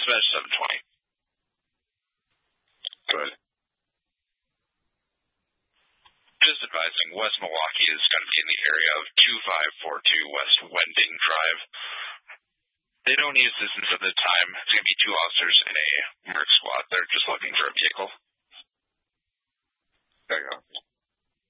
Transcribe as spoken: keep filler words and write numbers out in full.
Dispatch seven twenty. Good. Just advising, West Milwaukee is going to be in the area of two five four two West Wending Drive. They don't need assistance at the time. It's going to be two officers and a merc squad. They're just looking for a